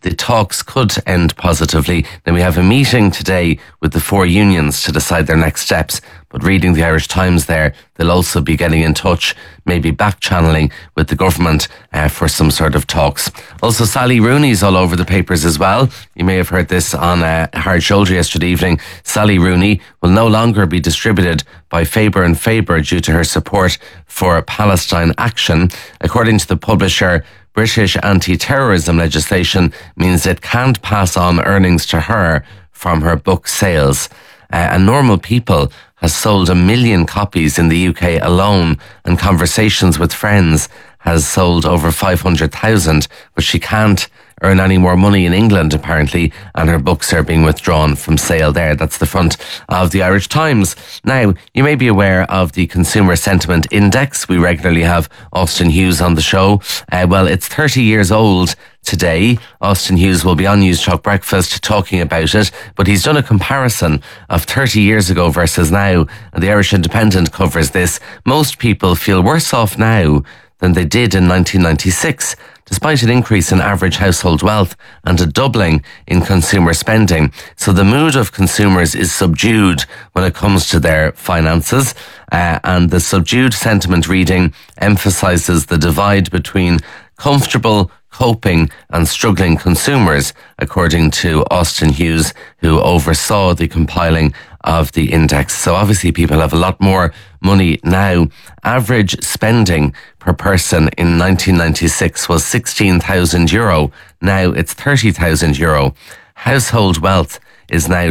the talks could end positively. Now, we have a meeting today with the 4 unions to decide their next steps. But reading the Irish Times there, they'll also be getting in touch, maybe back-channeling with the government for some sort of talks. Also, Sally Rooney's all over the papers as well. You may have heard this on Hard Shoulder yesterday evening. Sally Rooney will no longer be distributed by Faber and Faber due to her support for Palestine Action. According to the publisher, British anti-terrorism legislation means it can't pass on earnings to her from her book sales. And Normal People has sold 1 million copies in the UK alone, and Conversations with Friends has sold over 500,000, but she can't earn any more money in England, apparently, and her books are being withdrawn from sale there. That's the front of the Irish Times. Now, you may be aware of the Consumer Sentiment Index. We regularly have Austin Hughes on the show. Well, it's 30 years old today. Austin Hughes will be on News Talk Breakfast talking about it, but he's done a comparison of 30 years ago versus now, and the Irish Independent covers this. Most people feel worse off now than they did in 1996, despite an increase in average household wealth and a doubling in consumer spending. So the mood of consumers is subdued when it comes to their finances, and the subdued sentiment reading emphasises the divide between comfortable, coping and struggling consumers, according to Austin Hughes, who oversaw the compiling of the index. So obviously people have a lot more money now. Average spending per person in 1996 was €16,000. Now it's €30,000. Household wealth is now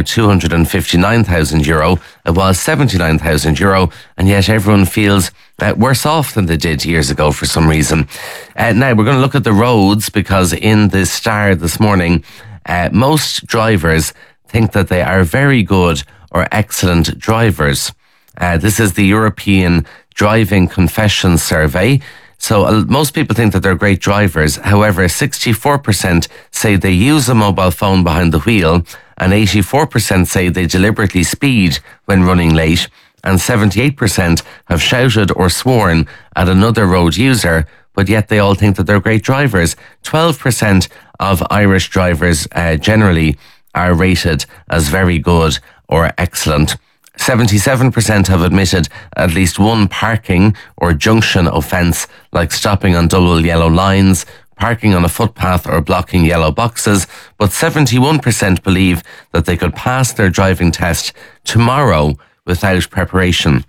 €259,000. It was €79,000, and yet everyone feels worse off than they did years ago for some reason. Now we're going to look at the roads, because in the Star this morning, most drivers think that they are very good or excellent drivers. This is the European Driving Confession Survey. So most people think that they're great drivers. However, 64% say they use a mobile phone behind the wheel, and 84% say they deliberately speed when running late, and 78% have shouted or sworn at another road user, but yet they all think that they're great drivers. 12% of Irish drivers generally are rated as very good or excellent. 77% have admitted at least one parking or junction offence, like stopping on double yellow lines, parking on a footpath or blocking yellow boxes, but 71% believe that they could pass their driving test tomorrow without preparation.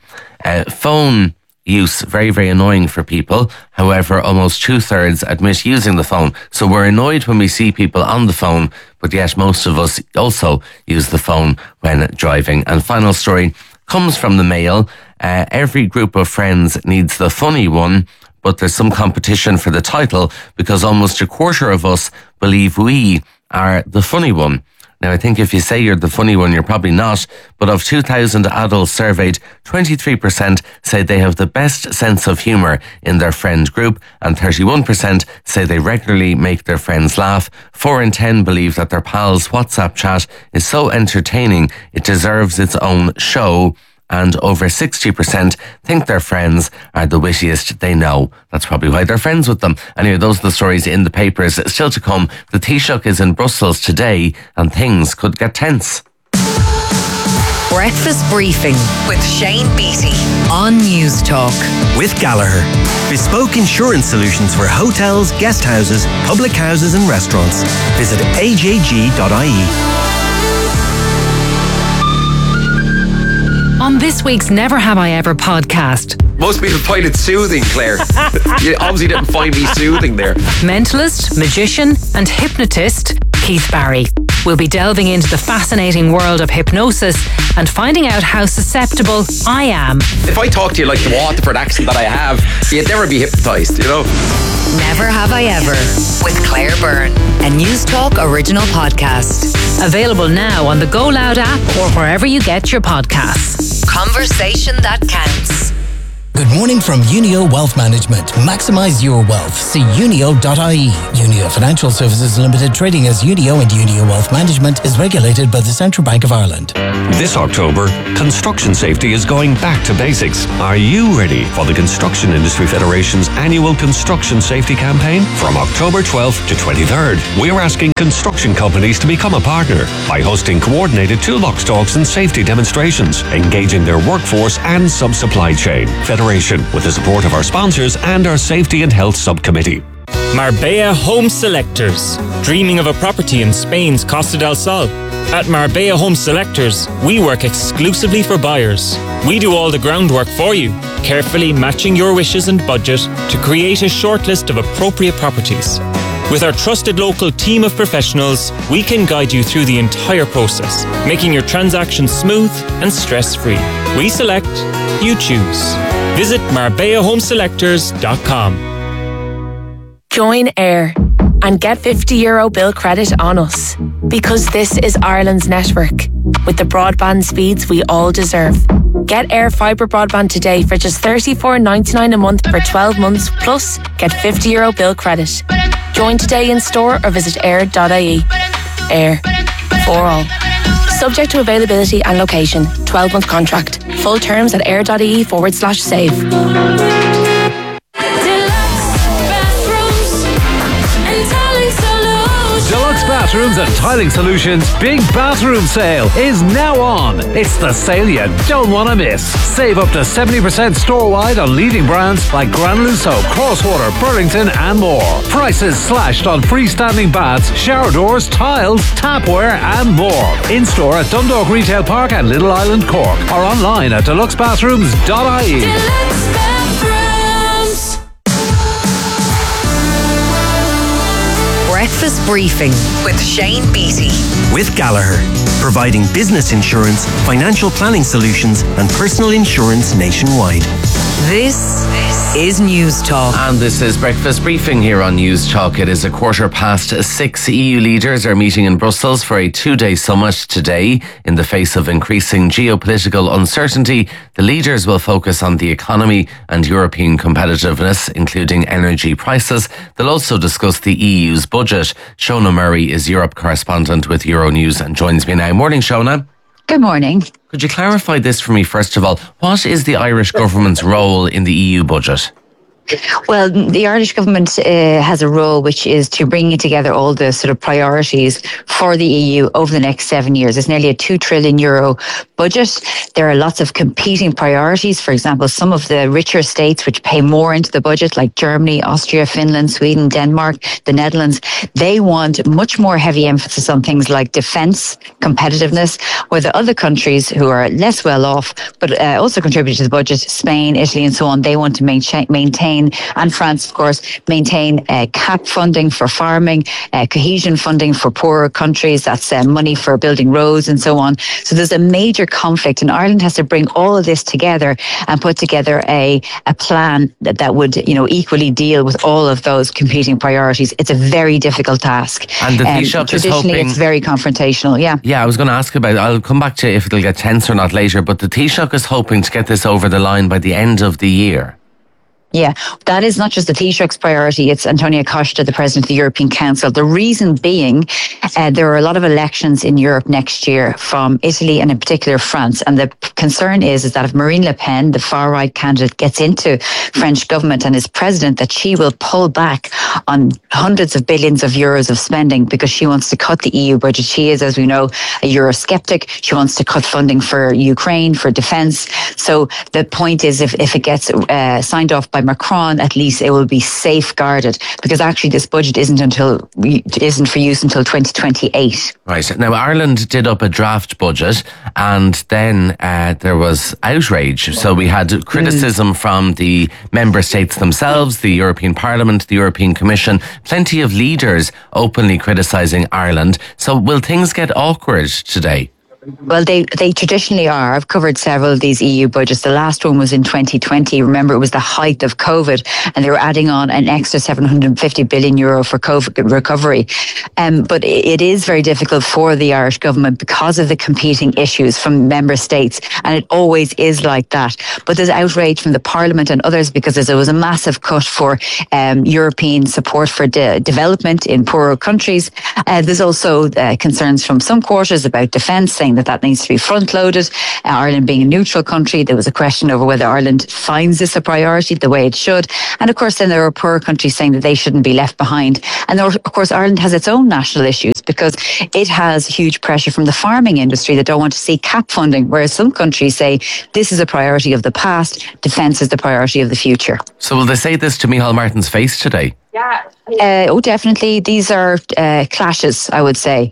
Phone use, very, very annoying for people. However, almost 2/3 admit using the phone. So we're annoyed when we see people on the phone, but yet most of us also use the phone when driving. And final story comes from the Mail. Every group of friends needs the funny one, but there's some competition for the title, because almost a quarter of us believe we are the funny one. Now, I think if you say you're the funny one, you're probably not. But of 2,000 adults surveyed, 23% say they have the best sense of humour in their friend group, and 31% say they regularly make their friends laugh. 4 in 10 believe that their pals' WhatsApp chat is so entertaining it deserves its own show. And over 60% think their friends are the wittiest they know. That's probably why they're friends with them. Anyway, those are the stories in the papers. Still to come, the Taoiseach is in Brussels today, and things could get tense. Breakfast Briefing with Shane Beattie on News Talk. With Gallagher, bespoke insurance solutions for hotels, guest houses, public houses and restaurants. Visit ajg.ie. On this week's Never Have I Ever podcast. Most people find it soothing, Claire. You obviously didn't find me soothing there. Mentalist, magician and hypnotist Keith Barry. We'll be delving into the fascinating world of hypnosis and finding out how susceptible I am. If I talk to you like the Waterford accent that I have, you'd never be hypnotised, you know? Never Have I Ever with Claire Byrne, a News Talk original podcast. Available now on the Go Loud app or wherever you get your podcasts. Conversation that counts. Good morning from Unio Wealth Management. Maximise your wealth. See unio.ie. Unio Financial Services Limited, trading as Unio and Unio Wealth Management, is regulated by the Central Bank of Ireland. This October, construction safety is going back to basics. Are you ready for the Construction Industry Federation's annual construction safety campaign? From October 12th to 23rd, we're asking construction companies to become a partner by hosting coordinated toolbox talks and safety demonstrations, engaging their workforce and sub-supply chain. Federation, with the support of our sponsors and our Safety and Health Subcommittee. Marbella Home Selectors. Dreaming of a property in Spain's Costa del Sol? At Marbella Home Selectors, we work exclusively for buyers. We do all the groundwork for you, carefully matching your wishes and budget to create a shortlist of appropriate properties. With our trusted local team of professionals, we can guide you through the entire process, making your transaction smooth and stress-free. We select, you choose. Visit MarbellaHomeSelectors.com. Join AIR and get €50 bill credit on us, because this is Ireland's network with the broadband speeds we all deserve. Get AIR Fibre broadband today for just $34.99 a month for 12 months, plus get €50 bill credit. Join today in store or visit air.ie. AIR, for all. Subject to availability and location. 12-month contract. Full terms at air.ie/save. Deluxe Bathrooms and Tiling Solutions' big bathroom sale is now on. It's the sale you don't want to miss. Save up to 70% store-wide on leading brands like Granluso, Crosswater, Burlington and more. Prices slashed on freestanding baths, shower doors, tiles, tapware and more. In-store at Dundalk Retail Park and Little Island, Cork, or online at deluxebathrooms.ie. Deluxe Bathrooms. Breakfast Briefing with Shane Beattie. With Gallagher, providing business insurance, financial planning solutions and personal insurance nationwide. This is News Talk. And this is Breakfast Briefing here on News Talk. It is 6:15. EU leaders are meeting in Brussels for a 2-day summit today. In the face of increasing geopolitical uncertainty, the leaders will focus on the economy and European competitiveness, including energy prices. They'll also discuss the EU's budget. Shona Murray is Europe correspondent with Euronews and joins me now. Morning, Shona. Good morning. Could you clarify this for me, first of all? What is the Irish government's role in the EU budget? Well, the Irish government has a role which is to bring together all the sort of priorities for the EU over the next 7 years. It's nearly a €2 trillion budget. There are lots of competing priorities. For example, some of the richer states which pay more into the budget, like Germany, Austria, Finland, Sweden, Denmark, the Netherlands, they want much more heavy emphasis on things like defence, competitiveness, where the other countries who are less well off, but also contribute to the budget, Spain, Italy and so on, they want to maintain, and France, of course, maintain CAP funding for farming, cohesion funding for poorer countries. That's money for building roads and so on. So there's a major conflict, and Ireland has to bring all of this together and put together a plan that would, equally deal with all of those competing priorities. It's a very difficult task. And the Taoiseach is hoping... it's very confrontational, yeah. Yeah, I was going to ask about it. I'll come back to if it'll get tense or not later, but the Taoiseach is hoping to get this over the line by the end of the year. Yeah, that is not just the Taoiseach's priority, it's Antonio Costa, the President of the European Council. The reason being, there are a lot of elections in Europe next year from Italy and in particular France. And the concern is that if Marine Le Pen, the far-right candidate, gets into French government and is president, that she will pull back on hundreds of billions of euros of spending because she wants to cut the EU budget. She is, as we know, a Eurosceptic. She wants to cut funding for Ukraine, for defence. So the point is, if it gets signed off by Macron, at least it will be safeguarded, because actually this budget isn't for use until 2028. Right. Now, Ireland did up a draft budget, and then there was outrage. So we had criticism from the member states themselves, the European Parliament, the European Commission, plenty of leaders openly criticising Ireland. So will things get awkward today? Well, they traditionally are. I've covered several of these EU budgets. The last one was in 2020. Remember, it was the height of COVID, and they were adding on an extra €750 billion for COVID recovery. But it is very difficult for the Irish government because of the competing issues from member states, and it always is like that. But there's outrage from the Parliament and others because there was a massive cut for European support for development in poorer countries. There's also concerns from some quarters about defence, saying that needs to be front-loaded. Ireland being a neutral country, there was a question over whether Ireland finds this a priority the way it should. And of course, then there are poorer countries saying that they shouldn't be left behind. And of course, Ireland has its own national issues because it has huge pressure from the farming industry that don't want to see CAP funding, whereas some countries say this is a priority of the past, defence is the priority of the future. So will they say this to Micheál Martin's face today? Oh, definitely. These are clashes, I would say.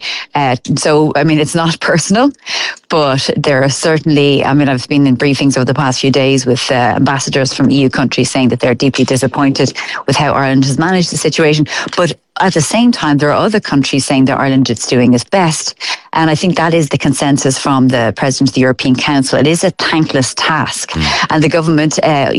So, I mean, it's not personal, but there are certainly, I mean, I've been in briefings over the past few days with ambassadors from EU countries saying that they're deeply disappointed with how Ireland has managed the situation. But at the same time, there are other countries saying that Ireland is doing its best. And I think that is the consensus from the President of the European Council. It is a thankless task. And the government,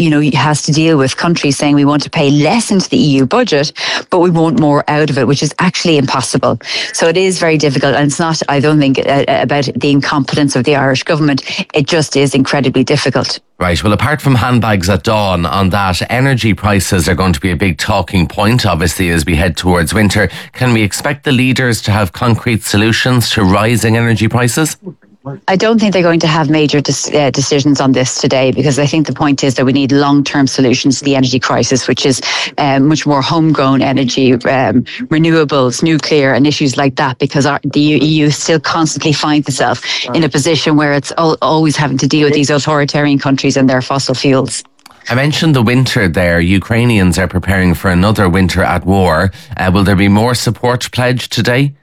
has to deal with countries saying we want to pay less into the EU budget, but we want more out of it, which is actually impossible. So it is very difficult. And it's not, I don't think, about the incompetence of the Irish government. It just is incredibly difficult. Right. Well, apart from handbags at dawn on that, energy prices are going to be a big talking point, obviously, as we head towards winter. Can we expect the leaders to have concrete solutions to rising energy prices? I don't think they're going to have major decisions on this today, because I think the point is that we need long-term solutions to the energy crisis, which is much more homegrown energy, renewables, nuclear and issues like that, because the EU still constantly finds itself in a position where it's always having to deal with these authoritarian countries and their fossil fuels. I mentioned the winter there. Ukrainians are preparing for another winter at war. Will there be more support pledged today?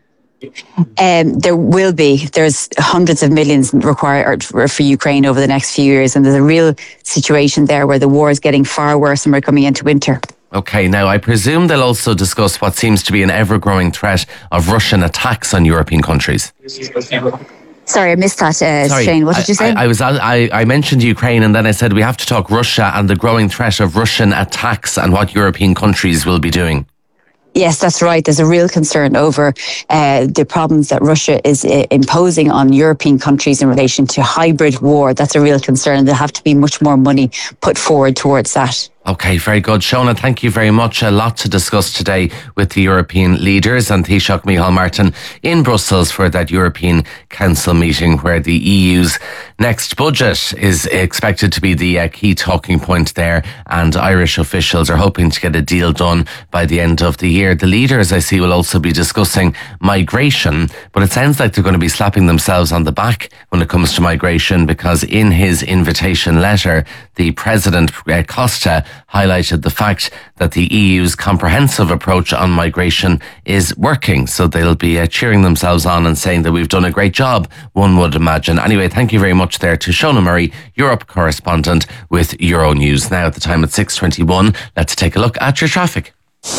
There will be. There's hundreds of millions required for Ukraine over the next few years, and there's a real situation there where the war is getting far worse and we're coming into winter. Okay, now I presume they'll also discuss what seems to be an ever-growing threat of Russian attacks on European countries. Sorry, I missed that, Shane. What did you say? I mentioned Ukraine, and then I said we have to talk Russia and the growing threat of Russian attacks and what European countries will be doing. Yes, that's right. There's a real concern over the problems that Russia is imposing on European countries in relation to hybrid war. That's a real concern. There'll have to be much more money put forward towards that. Okay, very good. Shona, thank you very much. A lot to discuss today with the European leaders, and Taoiseach Micheál Martin in Brussels for that European Council meeting where the EU's next budget is expected to be the key talking point there, and Irish officials are hoping to get a deal done by the end of the year. The leaders, I see, will also be discussing migration, but it sounds like they're going to be slapping themselves on the back when it comes to migration, because in his invitation letter, the President, Costa, highlighted the fact that the EU's comprehensive approach on migration is working. So they'll be cheering themselves on and saying that we've done a great job, one would imagine. Anyway, thank you very much there to Shona Murray, Europe correspondent with Euronews. Now at the time at 6:21, let's take a look at your traffic.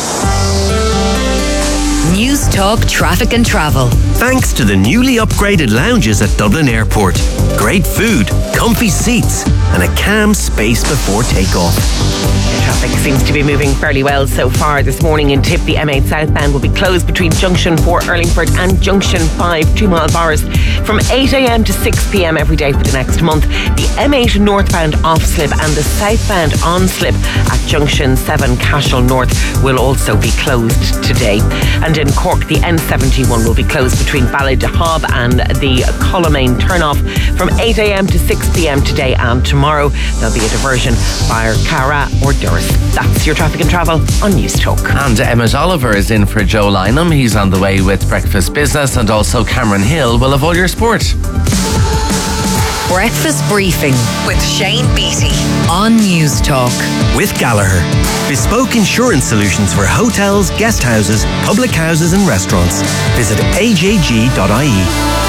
News Talk Traffic and Travel. Thanks to the newly upgraded lounges at Dublin Airport. Great food, comfy seats, and a calm space before takeoff. Traffic seems to be moving fairly well so far. This morning in Tip, the M8 southbound will be closed between Junction 4 Erlingford and Junction 5 2 mile bars from 8 a.m. to 6 p.m. every day for the next month. The M8 northbound off slip and the southbound on slip at Junction 7 Cashel North will also be closed today. And in Cork, the N71 will be closed between Ballydehob and the Colomane turnoff from 8 a.m. to 6 p.m. today and tomorrow. There'll be a diversion via Cara or Durrus. That's your traffic and travel on News Talk. And Emmett Oliver is in for Joe Lynham. He's on the way with Breakfast Business, and also Cameron Hill will have all your sport. Breakfast Briefing with Shane Beattie on News Talk. With Gallagher. Bespoke insurance solutions for hotels, guest houses, public houses and restaurants. Visit ajg.ie.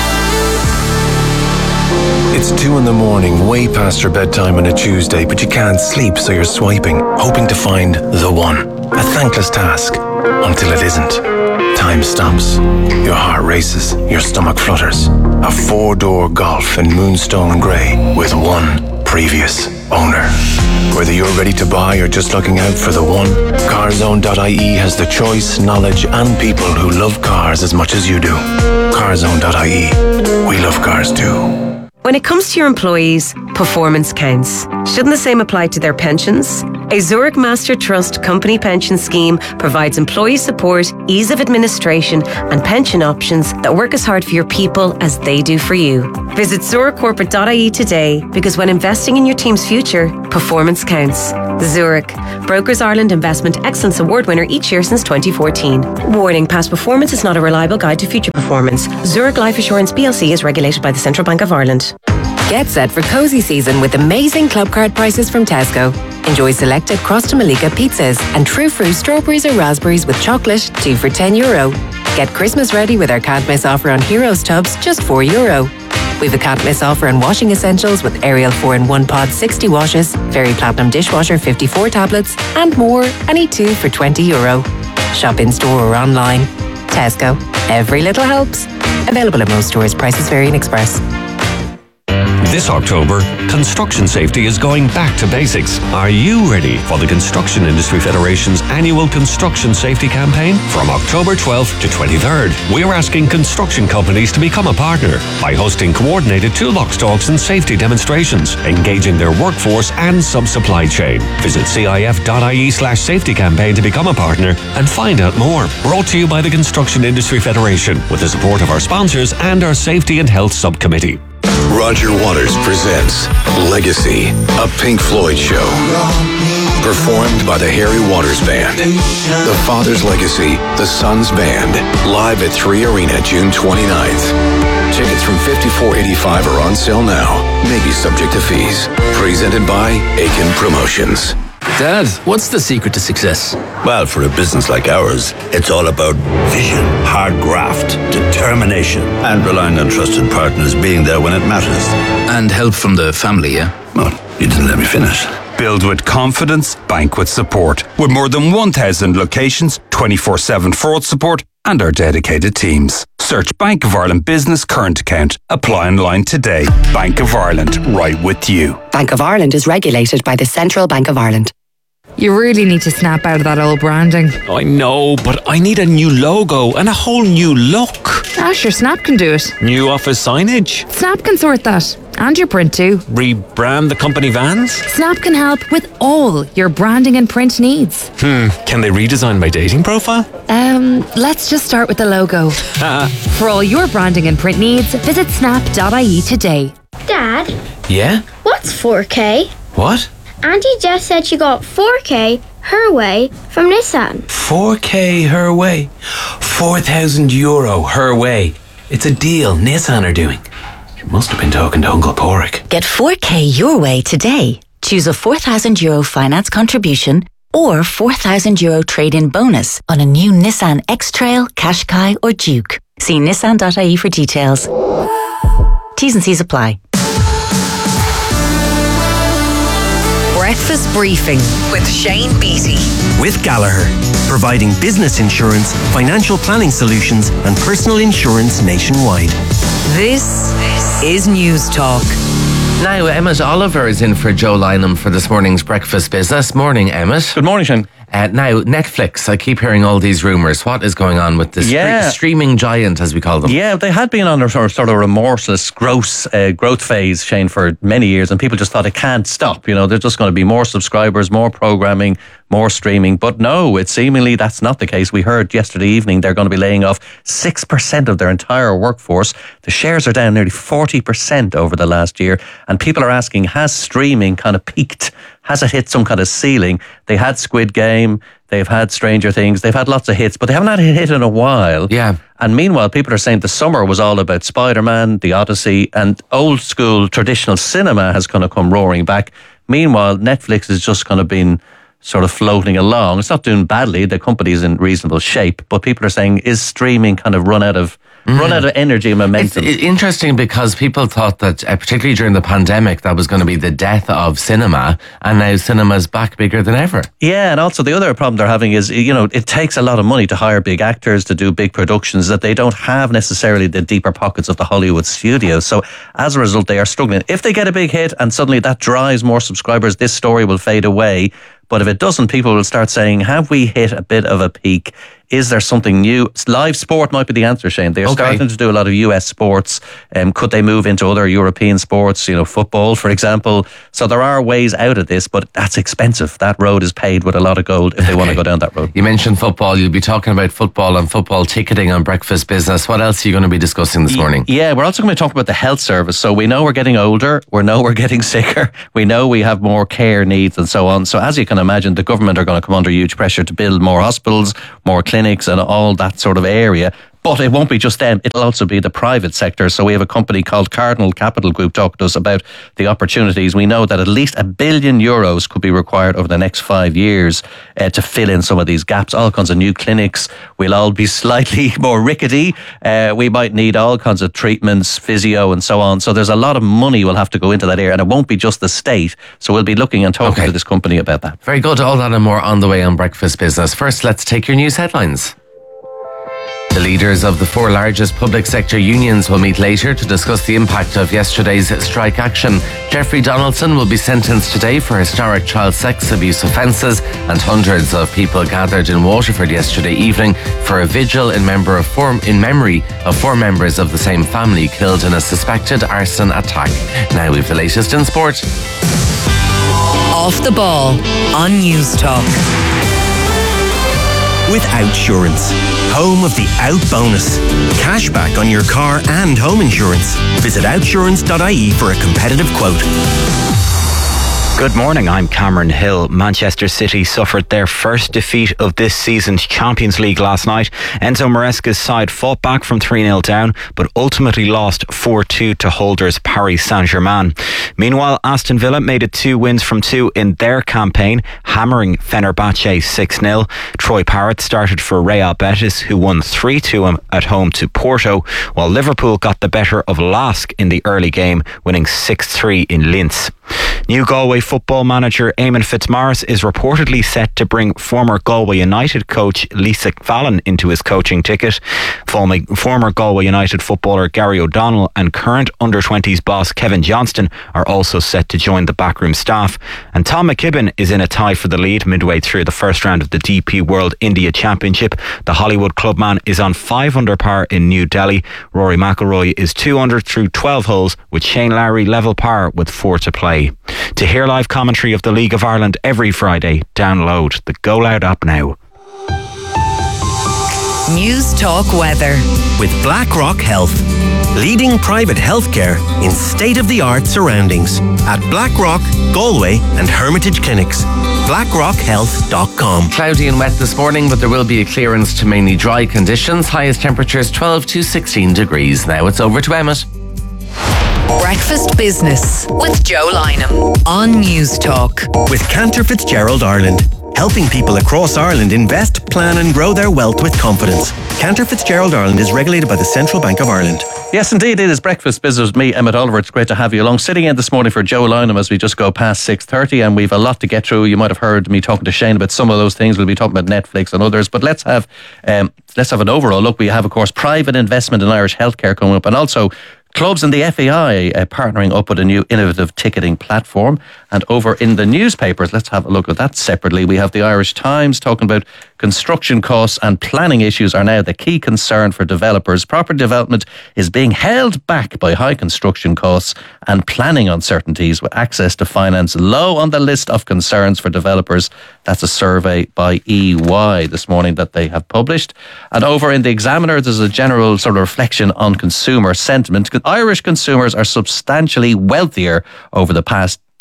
It's 2 a.m, way past your bedtime on a Tuesday, but you can't sleep, so you're swiping, hoping to find the one. A thankless task, until it isn't. Time stops. Your heart races. Your stomach flutters. A 4-door Golf in Moonstone Grey with one previous owner. Whether you're ready to buy or just looking out for the one, Carzone.ie has the choice, knowledge and people who love cars as much as you do. Carzone.ie. We love cars too. When it comes to your employees, performance counts. Shouldn't the same apply to their pensions? A Zurich Master Trust company pension scheme provides employee support, ease of administration and pension options that work as hard for your people as they do for you. Visit zurichcorporate.ie today, because when investing in your team's future, performance counts. Zurich, Brokers Ireland Investment Excellence Award winner each year since 2014. Warning, past performance is not a reliable guide to future performance. Zurich Life Assurance PLC is regulated by the Central Bank of Ireland. Get set for cozy season with amazing club card prices from Tesco. Enjoy selected Cross to Malika pizzas and True Fruit strawberries or raspberries with chocolate, 2 for €10. Get Christmas ready with our Can't Miss offer on Heroes tubs, just €4. We've a Can't Miss offer on washing essentials with Ariel 4-in-1 pod 60 washes, Fairy Platinum dishwasher 54 tablets, and more, any 2 for €20. Shop in store or online. Tesco. Every little helps. Available at most stores. Prices vary in Express. This October, construction safety is going back to basics. Are you ready for the Construction Industry Federation's annual construction safety campaign? From October 12th to 23rd, we're asking construction companies to become a partner by hosting coordinated toolbox talks and safety demonstrations, engaging their workforce and sub-supply chain. Visit cif.ie/safety campaign to become a partner and find out more. Brought to you by the Construction Industry Federation with the support of our sponsors and our Safety and Health Subcommittee. Roger Waters presents Legacy, a Pink Floyd show. Performed by the Harry Waters Band. The Father's Legacy, the Son's Band. Live at 3 Arena, June 29th. Tickets from $54.85 are on sale now. Maybe subject to fees. Presented by Aiken Promotions. Dad, what's the secret to success? Well, for a business like ours, it's all about vision, hard graft, determination, and relying on trusted partners being there when it matters. And help from the family, yeah? Well, you didn't let me finish. Build with confidence, bank with support. With more than 1,000 locations, 24/7 fraud support, and our dedicated teams. Search Bank of Ireland Business Current Account. Apply online today. Bank of Ireland, right with you. Bank of Ireland is regulated by the Central Bank of Ireland. You really need to snap out of that old branding. I know, but I need a new logo and a whole new look. Sure, Snap can do it. New office signage. Snap can sort that. And your print too. Rebrand the company vans. Snap can help with all your branding and print needs. Can they redesign my dating profile? Let's just start with the logo. For all your branding and print needs, visit snap.ie today. Dad? Yeah? What's 4K? What? Auntie Jess said she got 4K her way from Nissan. 4K her way. €4,000 her way. It's a deal Nissan are doing. She must have been talking to Uncle Porrick. Get 4K your way today. Choose a €4,000 finance contribution or €4,000 trade-in bonus on a new Nissan X-Trail, Qashqai or Duke. See nissan.ie for details. T's and C's apply. Breakfast Briefing with Shane Beattie. With Gallagher, providing business insurance, financial planning solutions and personal insurance nationwide. This is News Talk. Now, Emmett Oliver is in for Joe Lynham for this morning's Breakfast Business. Morning, Emmett. Good morning, Shane. Now, Netflix, I keep hearing all these rumours. What is going on with this streaming giant, as we call them? Yeah, they had been on a sort of remorseless growth phase, Shane, for many years, and people just thought it can't stop. You know, there's just going to be more subscribers, more programming, more streaming. But no, it's seemingly that's not the case. We heard yesterday evening they're going to be laying off 6% of their entire workforce. The shares are down nearly 40% over the last year, and people are asking, has streaming kind of peaked? Has it hit some kind of ceiling? They had Squid Game, they've had Stranger Things, they've had lots of hits, but they haven't had a hit in a while. Yeah. And meanwhile, people are saying the summer was all about Spider-Man, The Odyssey, and old school traditional cinema has kind of come roaring back. Meanwhile, Netflix has just kind of been sort of floating along. It's not doing badly, the company's in reasonable shape, but people are saying, is streaming kind of run out of run out of energy and momentum. It's interesting because people thought that, particularly during the pandemic, that was going to be the death of cinema, and now cinema's back bigger than ever. Yeah, and also the other problem they're having is, it takes a lot of money to hire big actors to do big productions that they don't have necessarily the deeper pockets of the Hollywood studios. So as a result, they are struggling. If they get a big hit and suddenly that drives more subscribers, this story will fade away. But if it doesn't, people will start saying, have we hit a bit of a peak? Is there something new? Live sport might be the answer, Shane. They're starting to do a lot of US sports. Could they move into other European sports, football, for example? So there are ways out of this, but that's expensive. That road is paved with a lot of gold if they want to go down that road. You mentioned football. You'll be talking about football and football ticketing on Breakfast Business. What else are you going to be discussing this morning? Yeah, we're also going to talk about the health service. So we know we're getting older. We know we're getting sicker. We know we have more care needs and so on. So as you can imagine, the government are going to come under huge pressure to build more hospitals, more clinics and all that sort of area. But it won't be just them. It'll also be the private sector. So we have a company called Cardinal Capital Group talking to us about the opportunities. We know that at least €1 billion could be required over the next 5 years to fill in some of these gaps. All kinds of new clinics. We'll all be slightly more rickety. We might need all kinds of treatments, physio and so on. So there's a lot of money will have to go into that area, and it won't be just the state. So we'll be looking and talking to this company about that. Very good. All that and more on the way on Breakfast Business. First, let's take your news headlines. The leaders of the 4 largest public sector unions will meet later to discuss the impact of yesterday's strike action. Jeffrey Donaldson will be sentenced today for historic child sex abuse offences, and hundreds of people gathered in Waterford yesterday evening for a vigil in memory of 4 members of the same family killed in a suspected arson attack. Now we've the latest in sport. Off the ball on News Talk. With Outsurance, home of the Out bonus. Cashback on your car and home insurance. Visit outsurance.ie for a competitive quote. Good morning, I'm Cameron Hill. Manchester City suffered their first defeat of this season's Champions League last night. Enzo Maresca's side fought back from 3-0 down, but ultimately lost 4-2 to holders Paris Saint-Germain. Meanwhile, Aston Villa made it 2 wins from 2 in their campaign, hammering Fenerbahce 6-0. Troy Parrott started for Real Betis, who won 3-2 at home to Porto, while Liverpool got the better of Lask in the early game, winning 6-3 in Linz. New Galway football manager Eamon Fitzmaurice is reportedly set to bring former Galway United coach Lisa Fallon into his coaching ticket. Former Galway United footballer Gary O'Donnell and current under-20s boss Kevin Johnston are also set to join the backroom staff. And Tom McKibben is in a tie for the lead midway through the first round of the DP World India Championship. The Hollywood clubman is on 5 under par in New Delhi. Rory McIlroy is 2 under through 12 holes, with Shane Lowry level par with 4 to play. To hear live commentary of the League of Ireland every Friday, download the Go Loud app now. News Talk weather. With BlackRock Health, leading private healthcare in state-of-the-art surroundings at BlackRock, Galway and Hermitage Clinics. BlackRockHealth.com. Cloudy and wet this morning, but there will be a clearance to mainly dry conditions. Highest temperatures 12 to 16 degrees. Now it's over to Emmett. Breakfast Business with Joe Lynham on News Talk. With Cantor Fitzgerald Ireland, helping people across Ireland invest, plan and grow their wealth with confidence. Cantor Fitzgerald Ireland is regulated by the Central Bank of Ireland. Yes, indeed, it is Breakfast Business with me, Emmett Oliver. It's great to have you along. Sitting in this morning for Joe Lynham as we just go past 6:30, and we've a lot to get through. You might have heard me talking to Shane about some of those things. We'll be talking about Netflix and others, but let's have an overall look. We have, of course, private investment in Irish healthcare coming up, and also clubs and the FAI partnering up with a new innovative ticketing platform. And over in the newspapers, let's have a look at that separately. We have the Irish Times talking about construction costs and planning issues are now the key concern for developers. Property development is being held back by high construction costs and planning uncertainties, with access to finance low on the list of concerns for developers. That's a survey by EY this morning that they have published. And over in the Examiner, there's a general sort of reflection on consumer sentiment. Irish consumers are substantially wealthier over the past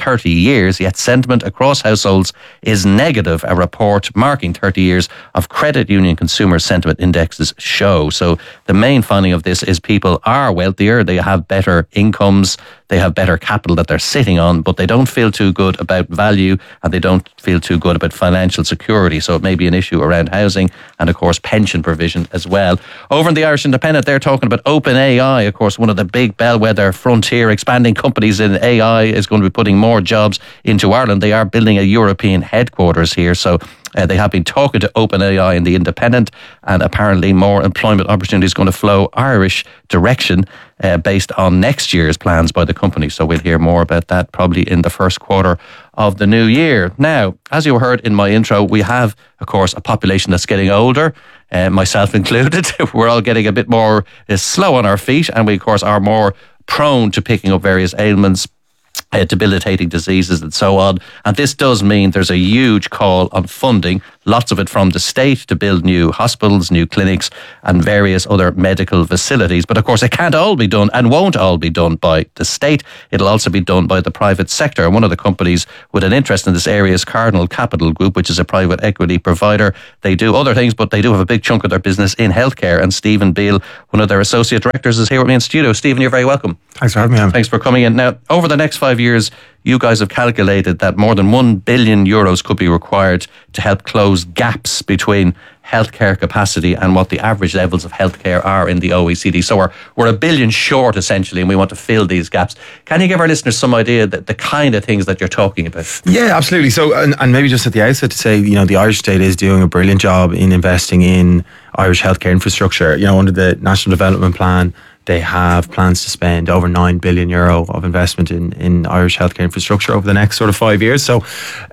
30 years, yet sentiment across households is negative, a report marking 30 years of credit union consumer sentiment indexes show. So the main finding of this is people are wealthier, they have better incomes, they have better capital that they're sitting on, but they don't feel too good about value and they don't feel too good about financial security. So it may be an issue around housing and, of course, pension provision as well. Over in the Irish Independent, they're talking about OpenAI, of course, one of the big bellwether frontier expanding companies in AI is going to be putting more jobs into Ireland. They are building a European headquarters here. So they have been talking to OpenAI in the Independent, and apparently more employment opportunities going to flow Irish direction based on next year's plans by the company. So we'll hear more about that probably in the first quarter of the new year. Now, as you heard in my intro, we have, of course, a population that's getting older, myself included. We're all getting a bit more slow on our feet, and we, of course, are more prone to picking up various ailments, debilitating diseases and so on. And this does mean there's a huge call on funding, lots of it from the state to build new hospitals, new clinics and various other medical facilities. But of course it can't all be done and won't all be done by the state. It'll also be done by the private sector. And one of the companies with an interest in this area is Cardinal Capital Group, which is a private equity provider. They do other things, but they do have a big chunk of their business in healthcare. And Stephen Beale, one of their associate directors, is here with me in studio. Stephen, you're very welcome. Thanks for having me on. Thanks for coming in. Now, over the next 5 years, you guys have calculated that more than €1 billion could be required to help close gaps between healthcare capacity and what the average levels of healthcare are in the OECD. So we're $1 billion short, essentially, and we want to fill these gaps. Can you give our listeners some idea that the kind of things that you're talking about? Yeah, absolutely. So, and maybe just at the outset to say, the Irish state is doing a brilliant job in investing in Irish healthcare infrastructure. Under the National Development Plan, they have plans to spend over €9 billion of investment in Irish healthcare infrastructure over the next sort of 5 years. So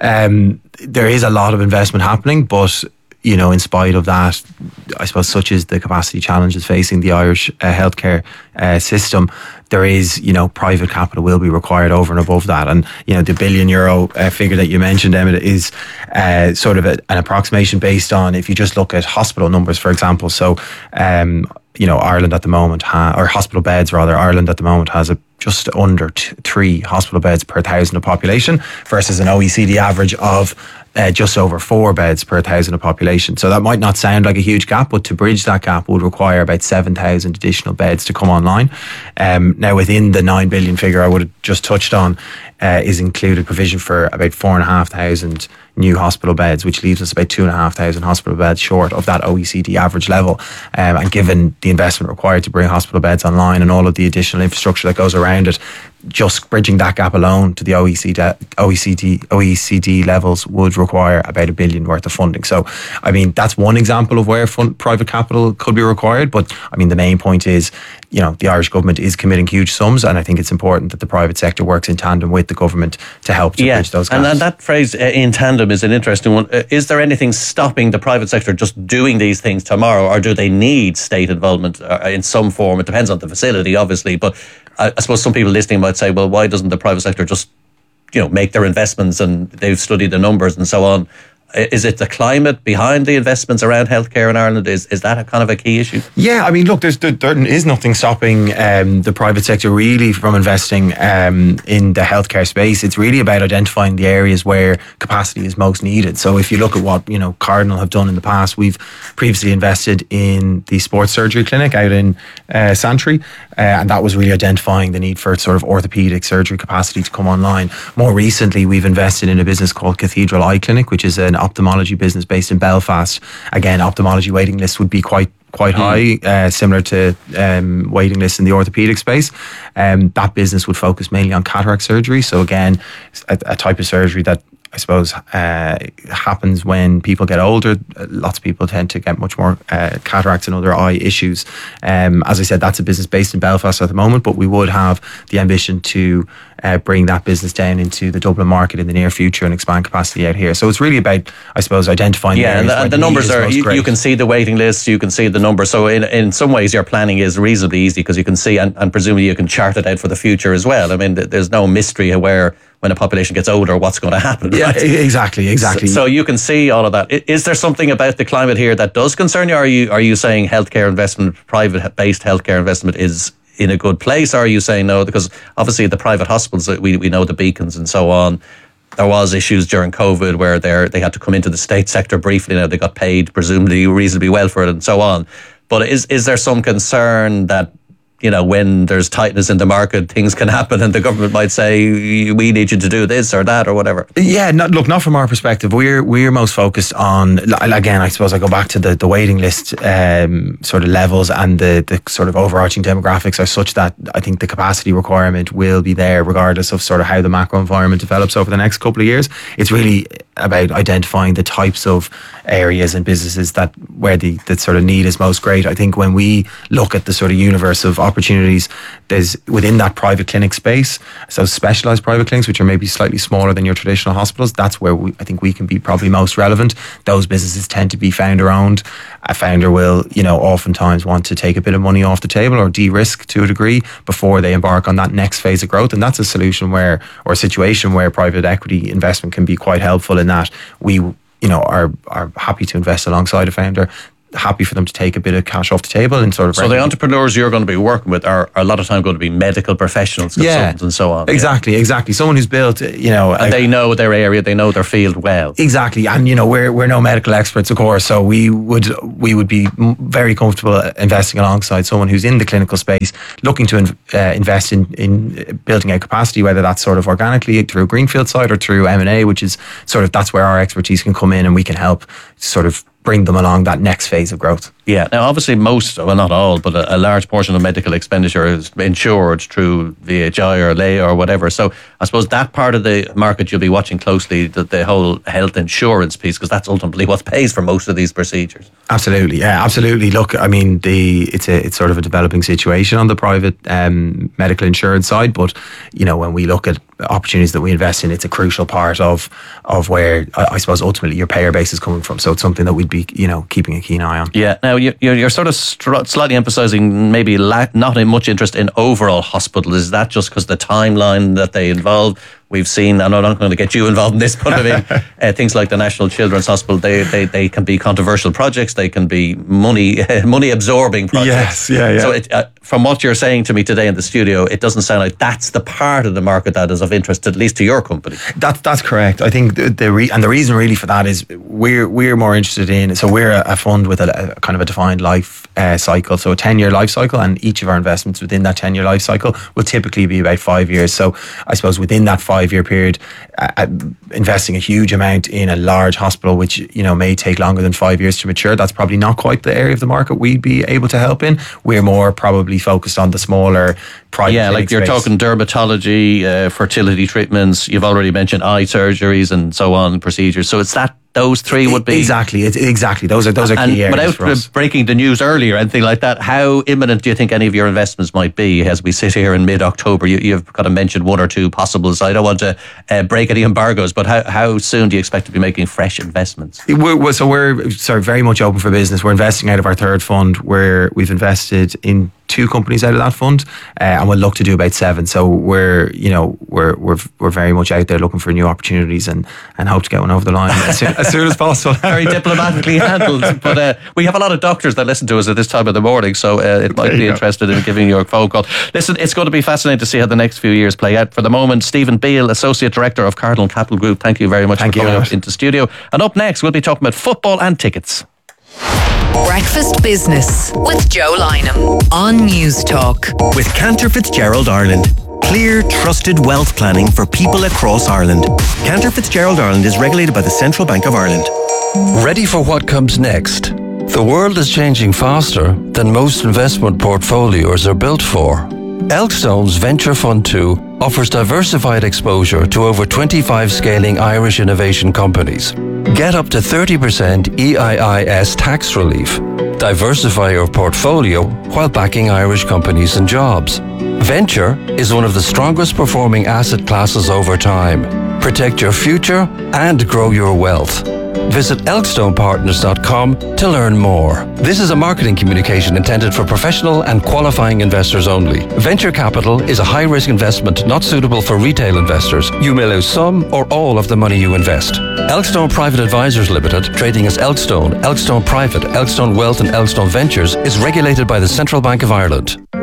there is a lot of investment happening, but in spite of that, I suppose such is the capacity challenges facing the Irish healthcare system, there is, private capital will be required over and above that. And, the €1 billion figure that you mentioned, Emmett, is sort of an approximation based on, if you just look at hospital numbers, for example. So, Ireland at the moment, or hospital beds rather, Ireland at the moment has just under 3 hospital beds per 1,000 of population versus an OECD average of just over 4 beds per 1,000 of population. So that might not sound like a huge gap, but to bridge that gap would require about 7,000 additional beds to come online. Now, within the 9 billion figure I would have just touched on, is included provision for about 4,500 new hospital beds, which leaves us about 2,500 hospital beds short of that OECD average level. And given the investment required to bring hospital beds online and all of the additional infrastructure that goes around it, just bridging that gap alone to the OECD levels would require about $1 billion worth of funding. So, that's one example of where private capital could be required. But, the main point is, the Irish government is committing huge sums, and I think it's important that the private sector works in tandem with the government to help to bridge those gaps. And that phrase, in tandem, is an interesting one. Is there anything stopping the private sector just doing these things tomorrow, or do they need state involvement in some form? It depends on the facility, obviously, but I suppose some people listening might say, well, why doesn't the private sector just, make their investments, and they've studied the numbers and so on? Is it the climate behind the investments around healthcare in Ireland? Is that a kind of a key issue? Yeah, look, there is nothing stopping the private sector really from investing in the healthcare space. It's really about identifying the areas where capacity is most needed. So if you look at what Cardinal have done in the past, we've previously invested in the sports surgery clinic out in Santry, and that was really identifying the need for sort of orthopaedic surgery capacity to come online. More recently, we've invested in a business called Cathedral Eye Clinic, which is an ophthalmology business based in Belfast. Again, ophthalmology waiting lists would be quite high, similar to waiting lists in the orthopaedic space. That business would focus mainly on cataract surgery. So again, a type of surgery that I suppose happens when people get older. Lots of people tend to get much more cataracts and other eye issues. As I said, that's a business based in Belfast at the moment, but we would have the ambition to bring that business down into the Dublin market in the near future and expand capacity out here. So it's really about, I suppose, identifying the areas where the numbers are, you can see the waiting lists, you can see the numbers. So in some ways your planning is reasonably easy because you can see and presumably you can chart it out for the future as well. There's no mystery where when a population gets older, what's going to happen. Yeah, right? Exactly. So you can see all of that. Is there something about the climate here that does concern you? Or are you saying healthcare investment, private-based healthcare investment is in a good place? Or are you saying no? Because obviously the private hospitals, we know the Beacons and so on, there was issues during COVID where they had to come into the state sector briefly. Now they got paid presumably reasonably well for it and so on. But is there some concern that, you know, when there's tightness in the market, things can happen and the government might say, we need you to do this or that or whatever? Yeah, not from our perspective. We're most focused on, again, I suppose I go back to the waiting list sort of levels, and the sort of overarching demographics are such that I think the capacity requirement will be there regardless of sort of how the macro environment develops over the next couple of years. It's really about identifying the types of areas and businesses where the sort of need is most great. I think when we look at the sort of universe of opportunities, there's within that private clinic space, so specialised private clinics, which are maybe slightly smaller than your traditional hospitals, that's where I think we can be probably most relevant. Those businesses tend to be founder owned. A founder will, you know, oftentimes want to take a bit of money off the table or de-risk to a degree before they embark on that next phase of growth. And that's a solution or a situation where private equity investment can be quite helpful in that we, you know, are happy to invest alongside a founder, happy for them to take a bit of cash off the table and sort of... So the entrepreneurs you're going to be working with are a lot of time going to be medical professionals, consultants and so on. Exactly. Someone who's built, you know... And they know their area, they know their field well. Exactly. And, you know, we're no medical experts, of course, so we would be very comfortable investing alongside someone who's in the clinical space, looking to invest in building out capacity, whether that's sort of organically through a greenfield side or through M&A, which is sort of, that's where our expertise can come in and we can help sort of bring them along that next phase of growth. Yeah. Now, obviously, well, not all, but a large portion of medical expenditure is insured through VHI or LAY or whatever. So I suppose that part of the market you'll be watching closely, the whole health insurance piece, because that's ultimately what pays for most of these procedures. Absolutely. Yeah, absolutely. Look, I mean, it's sort of a developing situation on the private medical insurance side, but, you know, when we look at opportunities that we invest in, it's a crucial part of where I suppose ultimately your payer base is coming from. So it's something that we'd be, you know, keeping a keen eye on. Yeah. Now you're sort of slightly emphasising maybe not much interest in overall hospitals. Is that just because the timeline that they involve? We've seen, and I'm not going to get you involved in this, but I mean, things like the National Children's Hospital, they can be controversial projects. They can be money absorbing projects. Yes, yeah. So from what you're saying to me today in the studio, it doesn't sound like that's the part of the market that is of interest, at least to your company. That's correct. I think the reason really for that is we're more interested in. So we're a fund with a kind of a defined life cycle, so a 10-year life cycle, and each of our investments within that 10-year life cycle will typically be about 5 years. So I suppose within that 5-year period, investing a huge amount in a large hospital, which, you know, may take longer than 5 years to mature, that's probably not quite the area of the market we'd be able to help in. We're more probably focused on the smaller private. Yeah, like you're talking dermatology, fertility treatments. You've already mentioned eye surgeries and so on, procedures. So it's those three would be exactly. Those are key areas. Without breaking the news earlier, anything like that, how imminent do you think any of your investments might be as we sit here in mid-October? You've got to mention one or two possibles. I don't want to break any embargoes, but how soon do you expect to be making fresh investments? We're very much open for business. We're investing out of our third fund, where we've invested in 2 companies out of that fund, and we'll look to do about 7. So we're very much out there looking for new opportunities and hope to get one over the line as soon as possible. Very diplomatically handled. But we have a lot of doctors that listen to us at this time of the morning, so it might be interested in giving you a phone call. Listen, it's going to be fascinating to see how the next few years play out. For the moment, Stephen Beale, Associate Director of Cardinal Capital Group, thank you very much for coming up into studio. And up next, we'll be talking about football and tickets. Breakfast Business with Joe Lynham on News Talk. With Cantor Fitzgerald Ireland. Clear, trusted wealth planning for people across Ireland. Cantor Fitzgerald Ireland is regulated by the Central Bank of Ireland. Ready for what comes next? The world is changing faster than most investment portfolios are built for. Elkstone's Venture Fund 2 offers diversified exposure to over 25 scaling Irish innovation companies. Get up to 30% EIIS tax relief. Diversify your portfolio while backing Irish companies and jobs. Venture is one of the strongest performing asset classes over time. Protect your future and grow your wealth. Visit elkstonepartners.com to learn more. This is a marketing communication intended for professional and qualifying investors only. Venture capital is a high-risk investment not suitable for retail investors. You may lose some or all of the money you invest. Elkstone Private Advisors Limited, trading as Elkstone, Elkstone Private, Elkstone Wealth and Elkstone Ventures, is regulated by the Central Bank of Ireland.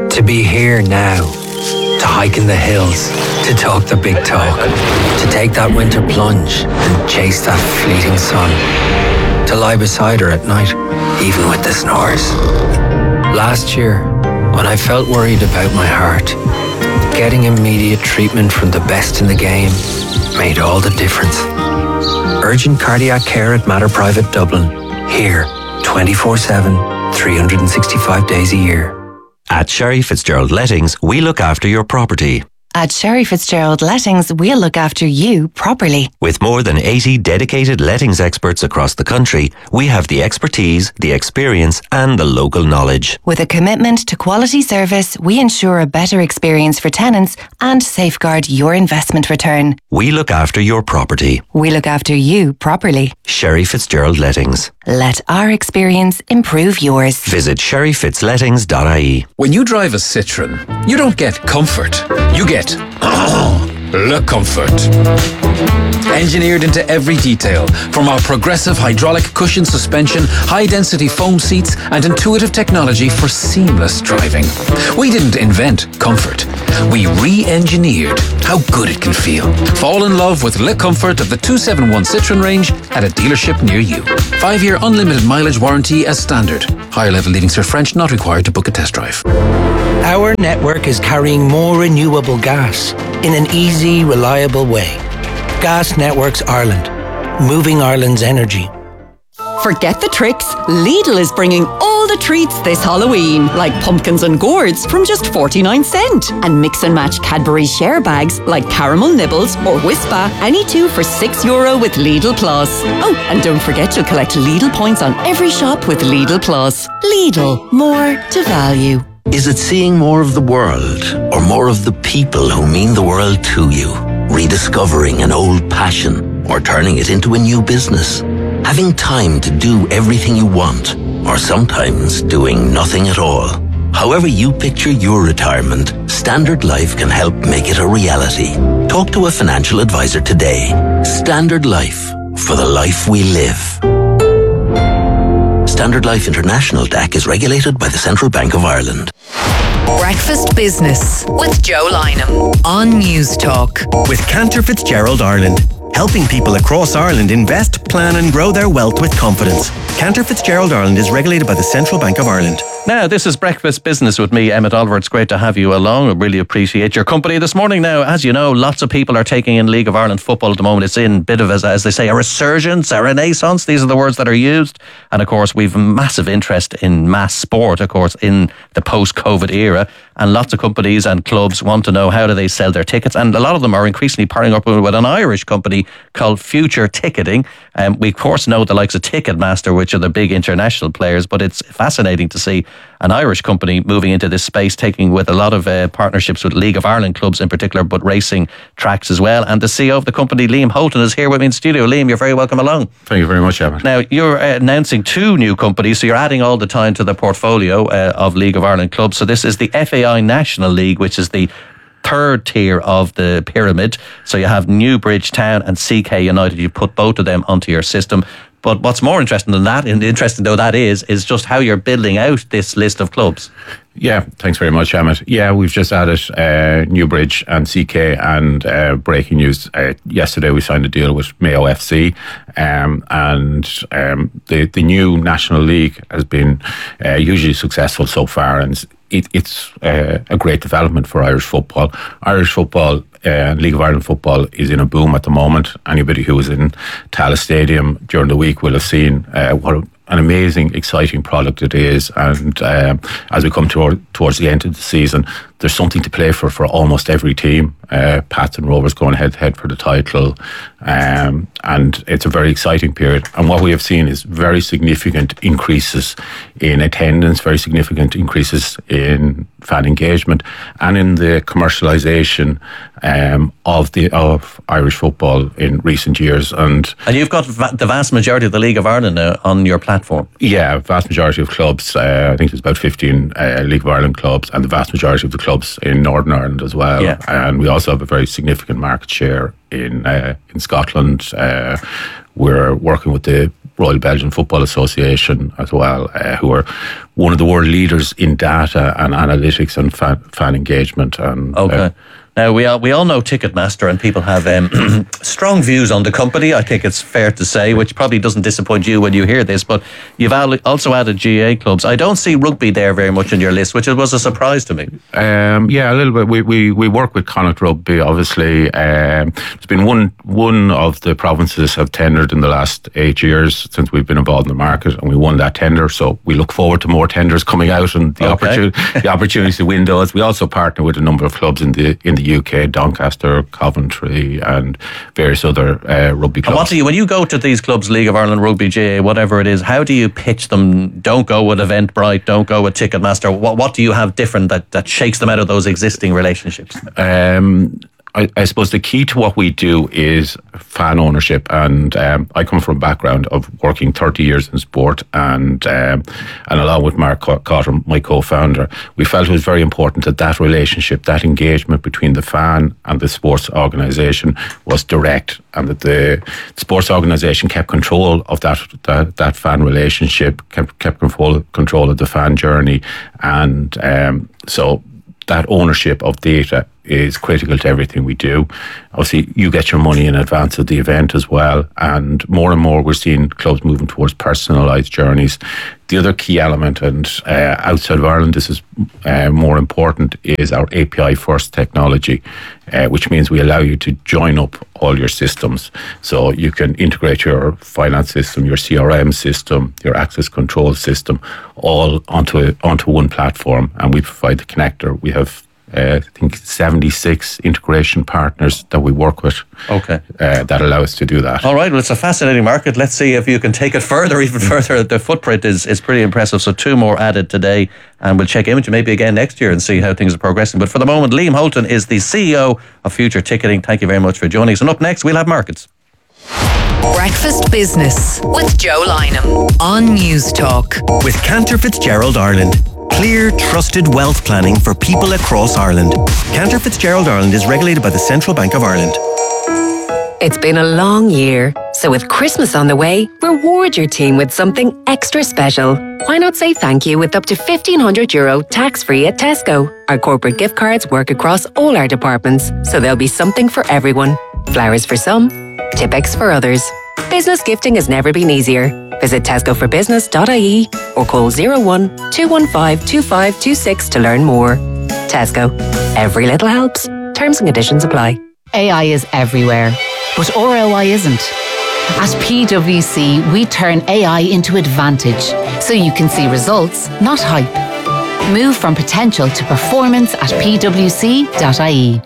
To be here now, to hike in the hills, to talk the big talk, to take that winter plunge and chase that fleeting sun, to lie beside her at night, even with the snores. Last year, when I felt worried about my heart, getting immediate treatment from the best in the game made all the difference. Urgent cardiac care at Mater Private Dublin, here 24/7, 365 days a year. At Sherry Fitzgerald Lettings, we look after your property. At Sherry Fitzgerald Lettings, we'll look after you properly. With more than 80 dedicated lettings experts across the country, we have the expertise, the experience and the local knowledge. With a commitment to quality service, we ensure a better experience for tenants and safeguard your investment return. We look after your property. We look after you properly. Sherry Fitzgerald Lettings. Let our experience improve yours. Visit sherryfitzlettings.ie. When you drive a Citroen, you don't get comfort. You get Le Comfort. Engineered into every detail, from our progressive hydraulic cushion suspension, high-density foam seats, and intuitive technology for seamless driving. We didn't invent comfort. We re-engineered how good it can feel. Fall in love with Le Comfort of the 271 Citroen range at a dealership near you. 5-year unlimited mileage warranty as standard. Higher level Leaving Cert French not required to book a test drive. Our network is carrying more renewable gas in an easy, reliable way. Gas Networks Ireland, moving Ireland's energy. Forget the tricks. Lidl is bringing all the treats this Halloween, like pumpkins and gourds from just 49¢. And mix and match Cadbury share bags like caramel nibbles or Whispa, any two for €6 with Lidl Plus. Oh, and don't forget you'll collect Lidl points on every shop with Lidl Plus. Lidl, more to value. Is it seeing more of the world or more of the people who mean the world to you? Rediscovering an old passion or turning it into a new business? Having time to do everything you want or sometimes doing nothing at all? However you picture your retirement, Standard Life can help make it a reality. Talk to a financial advisor today. Standard Life, for the life we live. Standard Life International DAC is regulated by the Central Bank of Ireland. Breakfast Business with Joe Lynham on News Talk. With Cantor Fitzgerald Ireland, helping people across Ireland invest, plan and grow their wealth with confidence. Cantor Fitzgerald Ireland is regulated by the Central Bank of Ireland. Now, this is Breakfast Business with me, Emmett Oliver. It's great to have you along. I really appreciate your company this morning. Now, as you know, lots of people are taking in League of Ireland football at the moment. It's in a bit of, as they say, a resurgence, a renaissance. These are the words that are used. And of course, we've massive interest in mass sport, of course, in the post-COVID era. And lots of companies and clubs want to know how do they sell their tickets. And a lot of them are increasingly partnering up with an Irish company called Future Ticketing. We, of course, know the likes of Ticketmaster, which are the big international players. But it's fascinating to see an Irish company moving into this space, taking with a lot of partnerships with League of Ireland clubs in particular, but racing tracks as well. And the CEO of the company, Liam Houghton, is here with me in studio. Liam, you're very welcome along. Thank you very much, Emmett. Now, you're announcing 2 new companies, so you're adding all the time to the portfolio of League of Ireland clubs. So this is the FAI National League, which is the third tier of the pyramid. So you have Newbridge Town and CK United. You put both of them onto your system. But what's more interesting than that, and interesting though that is just how you're building out this list of clubs. Yeah, thanks very much, Emmett. Yeah, we've just added Newbridge and CK, and breaking news, yesterday we signed a deal with Mayo FC, and the new National League has been hugely successful so far, and it's a great development for Irish football. Irish football, League of Ireland football is in a boom at the moment. Anybody who was in Tallaght Stadium during the week will have seen what an amazing, exciting product it is. And as we come towards the end of the season, there's something to play for almost every team. Pats and Rovers going head to head for the title. And it's a very exciting period. And what we have seen is very significant increases in attendance, very significant increases in fan engagement, and in the commercialisation of Irish football in recent years. And you've got the vast majority of the League of Ireland on your platform. Yeah, vast majority of clubs. I think there's about 15 League of Ireland clubs, and the vast majority of the clubs in Northern Ireland as well. Yeah. And we also have a very significant market share in Scotland. We're working with the Royal Belgian Football Association as well, who are one of the world leaders in data and analytics and fan engagement. And okay. Now, we all know Ticketmaster, and people have strong views on the company, I think it's fair to say, which probably doesn't disappoint you when you hear this, but you've also added GA clubs. I don't see rugby there very much in your list, which was a surprise to me. Yeah, a little bit. We work with Connacht Rugby, obviously. It's been one of the provinces have tendered in the last 8 years since we've been involved in the market, and we won that tender, so we look forward to more tenders coming out and the opportunity to win those. We also partner with a number of clubs in the UK, Doncaster, Coventry, and various other rugby clubs. And what do you, when you go to these clubs, League of Ireland, Rugby, GA, whatever it is, how do you pitch them? Don't go with Eventbrite, don't go with Ticketmaster. What do you have different that shakes them out of those existing relationships? I suppose the key to what we do is fan ownership, and I come from a background of working 30 years in sport, and along with Mark Cotter, my co-founder, we felt it was very important that relationship, that engagement between the fan and the sports organisation was direct, and that the sports organisation kept control of that fan relationship, kept control of the fan journey, and so that ownership of data is critical to everything we do. Obviously, you get your money in advance of the event as well, and more we're seeing clubs moving towards personalised journeys. The other key element, and outside of Ireland this is more important, is our API first technology, which means we allow you to join up all your systems. So you can integrate your finance system, your CRM system, your access control system, all onto one platform, and we provide the connector. We have I think 76 integration partners that we work with. Okay. That allow us to do that. All right, well, it's a fascinating market. Let's see if you can take it even further. The footprint is pretty impressive. So 2 more added today, and we'll check in with you maybe again next year and see how things are progressing. But for the moment, Liam Holton is the CEO of Future Ticketing. Thank you very much for joining us. And up next, we'll have markets. Breakfast Business with Joe Lynham on News Talk. With Cantor Fitzgerald Ireland. Clear, trusted wealth planning for people across Ireland. Cantor Fitzgerald Ireland is regulated by the Central Bank of Ireland. It's been a long year, so with Christmas on the way, reward your team with something extra special. Why not say thank you with up to €1,500 tax-free at Tesco? Our corporate gift cards work across all our departments, so there'll be something for everyone. Flowers for some, Tipex for others. Business gifting has never been easier. Visit tescoforbusiness.ie or call 01 215 2526 to learn more. Tesco. Every little helps. Terms and conditions apply. AI is everywhere, but ROI isn't. At PwC, we turn AI into advantage, so you can see results, not hype. Move from potential to performance at pwc.ie.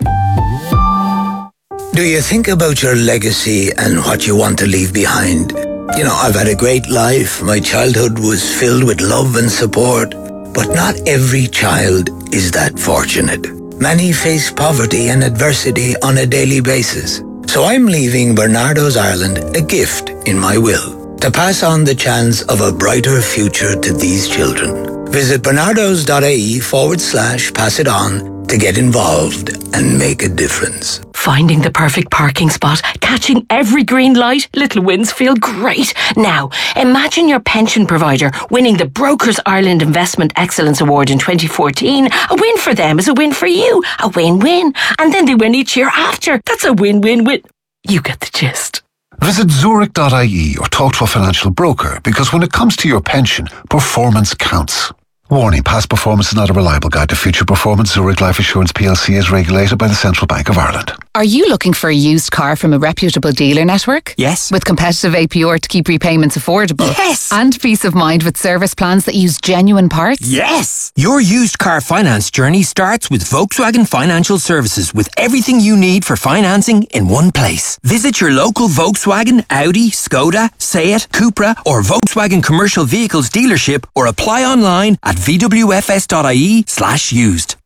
Do you think about your legacy and what you want to leave behind? You know, I've had a great life. My childhood was filled with love and support. But not every child is that fortunate. Many face poverty and adversity on a daily basis. So I'm leaving Bernardo's Ireland a gift in my will to pass on the chance of a brighter future to these children. Visit bernardos.ie/pass it on to get involved and make a difference. Finding the perfect parking spot, catching every green light, little wins feel great. Now, imagine your pension provider winning the Brokers Ireland Investment Excellence Award in 2014. A win for them is a win for you. A win-win. And then they win each year after. That's a win-win-win. You get the gist. Visit Zurich.ie or talk to a financial broker, because when it comes to your pension, performance counts. Warning, past performance is not a reliable guide to future performance. Zurich Life Assurance PLC is regulated by the Central Bank of Ireland. Are you looking for a used car from a reputable dealer network? Yes. With competitive APR to keep repayments affordable? Yes. And peace of mind with service plans that use genuine parts? Yes. Your used car finance journey starts with Volkswagen Financial Services, with everything you need for financing in one place. Visit your local Volkswagen, Audi, Skoda, Seat, Cupra or Volkswagen Commercial Vehicles dealership, or apply online at vwfs.ie/used.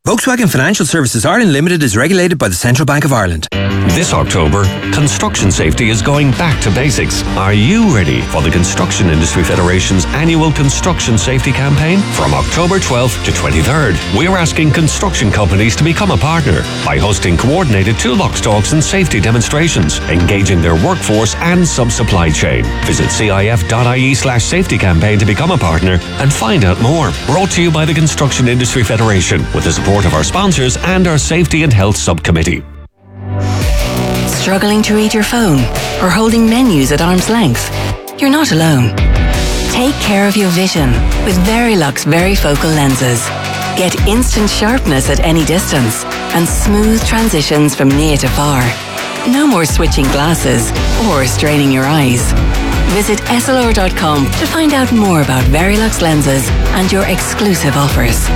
Volkswagen Financial Services Ireland Limited is regulated by the Central Bank of Ireland. This October, construction safety is going back to basics. Are you ready for the Construction Industry Federation's annual construction safety campaign? From October 12th to 23rd, we're asking construction companies to become a partner by hosting coordinated toolbox talks and safety demonstrations, engaging their workforce and sub-supply chain. Visit cif.ie/safety campaign to become a partner and find out more. Brought to you by the Construction Industry Federation with the support of our sponsors and our Safety and Health Subcommittee. Struggling to read your phone or holding menus at arm's length? You're not alone. Take care of your vision with Verilux Varifocal lenses. Get instant sharpness at any distance and smooth transitions from near to far. No more switching glasses or straining your eyes. Visit Essilor.com to find out more about Verilux lenses and your exclusive offers.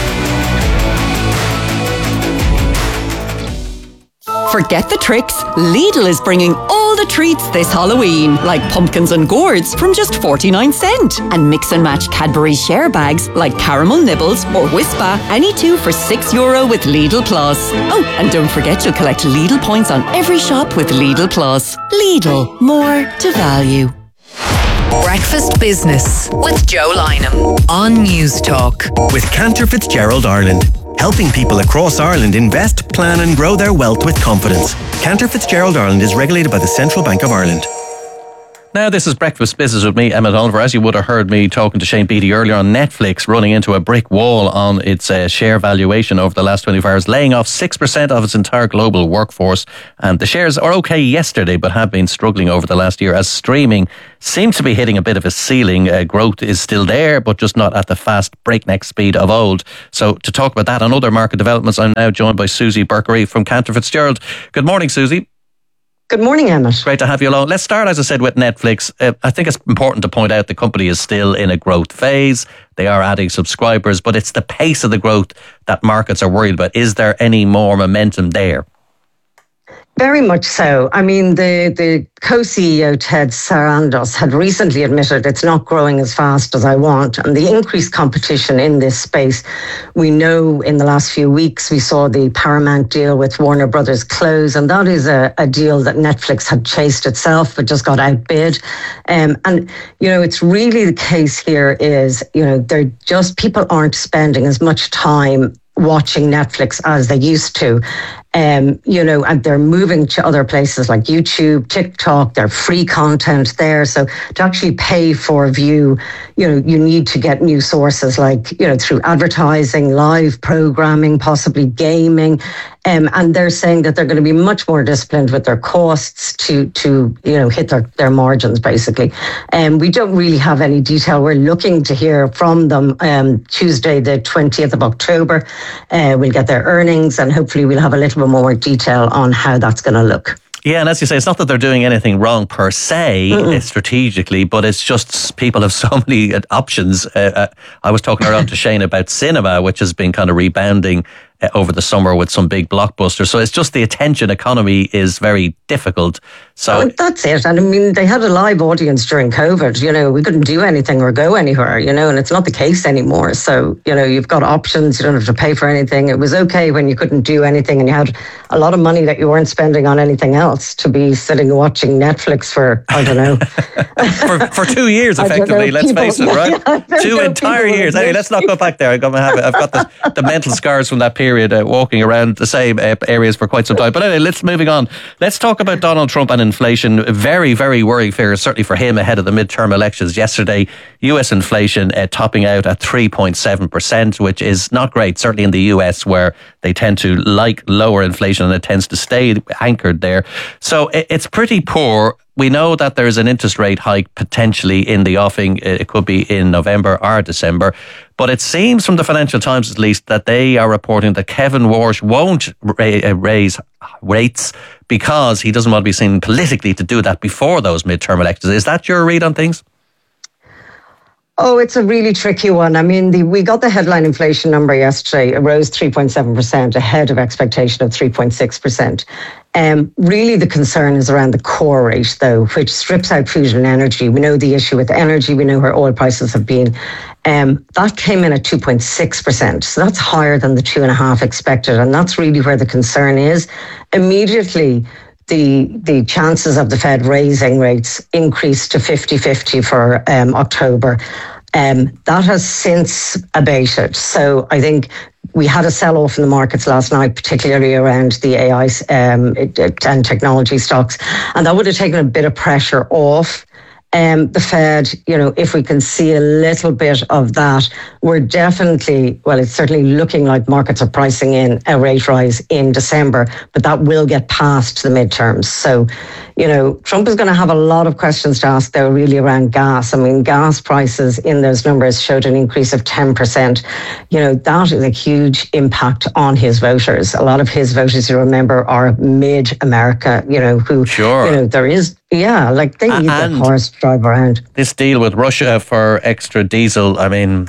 Forget the tricks. Lidl is bringing all the treats this Halloween, like pumpkins and gourds from just 49¢. And mix and match Cadbury share bags like caramel nibbles or Whisper, any two for €6 with Lidl Plus. Oh, and don't forget you'll collect Lidl points on every shop with Lidl Plus. Lidl, more to value. Breakfast Business with Joe Lynham on News Talk. With Cantor Fitzgerald Ireland, helping people across Ireland invest, plan and grow their wealth with confidence. Cantor Fitzgerald Ireland is regulated by the Central Bank of Ireland. Now, this is Breakfast Business with me, Emmett Oliver. As you would have heard me talking to Shane Beattie earlier on, Netflix running into a brick wall on its share valuation over the last 24 hours, laying off 6% of its entire global workforce. And the shares are okay yesterday, but have been struggling over the last year as streaming seems to be hitting a bit of a ceiling. Growth is still there, but just not at the fast breakneck speed of old. So to talk about that and other market developments, I'm now joined by Susie Burkery from Cantor Fitzgerald. Good morning, Susie. Good morning, Emmett. Great to have you along. Let's start, as I said, with Netflix. I think it's important to point out the company is still in a growth phase. They are adding subscribers, but it's the pace of the growth that markets are worried about. Is there any more momentum there? Very much so. I mean, the co-CEO, Ted Sarandos, had recently admitted it's not growing as fast as I want. And the increased competition in this space, we know in the last few weeks, we saw the Paramount deal with Warner Brothers close. And that is a deal that Netflix had chased itself, but just got outbid. And, you know, it's really the case here is, you know, people aren't spending as much time watching Netflix as they used to. You know, and they're moving to other places like YouTube, TikTok, there's free content there. So to actually pay for view, you know, you need to get new sources like, you know, through advertising, live programming, possibly gaming. And they're saying that they're going to be much more disciplined with their costs to you know, hit their margins, basically. We don't really have any detail. We're looking to hear from them Tuesday, the 20th of October. We'll get their earnings and hopefully we'll have a little bit more detail on how that's going to look. Yeah, and as you say, it's not that they're doing anything wrong per se, strategically, but it's just people have so many options. I was talking around to Shane about cinema, which has been kind of rebounding over the summer with some big blockbusters. So it's just the attention economy is very difficult. So that's it. And I mean, they had a live audience during COVID. You know, we couldn't do anything or go anywhere, you know, and it's not the case anymore. So, you know, you've got options. You don't have to pay for anything. It was okay when you couldn't do anything and you had a lot of money that you weren't spending on anything else to be sitting watching Netflix for, I don't know. for 2 years, effectively, let's face it, right? 2 entire years. Anyway, let's not go back there. I've got the mental scars from that period, walking around the same areas for quite some time. But anyway, moving on. Let's talk about Donald Trump and inflation. Very, very worrying figures, certainly for him ahead of the midterm elections yesterday. US inflation topping out at 3.7%, which is not great, certainly in the US where they tend to like lower inflation and it tends to stay anchored there. So it's pretty poor. We know that there's an interest rate hike potentially in the offing. It could be in November or December. But it seems from the Financial Times at least that they are reporting that Kevin Walsh won't raise rates because he doesn't want to be seen politically to do that before those midterm elections. Is that your read on things? Oh, it's a really tricky one. I mean, we got the headline inflation number yesterday. It rose 3.7%, ahead of expectation of 3.6%. Really, the concern is around the core rate, though, which strips out food and energy. We know the issue with energy. We know where oil prices have been. That came in at 2.6%. So that's higher than the 2.5% expected. And that's really where the concern is. Immediately, the chances of the Fed raising rates increased to 50-50 for October. That has since abated. So I think we had a sell-off in the markets last night, particularly around the AI and technology stocks. And that would have taken a bit of pressure off the Fed. If we can see a little bit of that, we're definitely, well, it's certainly looking like markets are pricing in a rate rise in December, but that will get past the midterms. So, Trump is going to have a lot of questions to ask, though, really around gas. I mean, gas prices in those numbers showed an increase of 10%. That is a huge impact on his voters. A lot of his voters, you remember, are mid-America, who, there is, they need their cars to drive around. This deal with Russia for extra diesel, I mean,